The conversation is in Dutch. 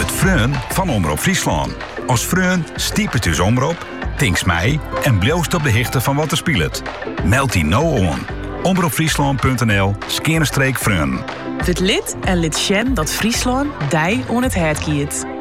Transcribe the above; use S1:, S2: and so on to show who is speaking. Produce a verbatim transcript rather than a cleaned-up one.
S1: Het Freun van Omroep Friesland. Als Freun stiep het dus omroep, tinks mij en bloost op de hichte van wat er speelt. Meld die nou aan. omroepfriesland punt n l skerenstreek Freun.
S2: Word lid en lid sjen dat Friesland dij on het hert kiet.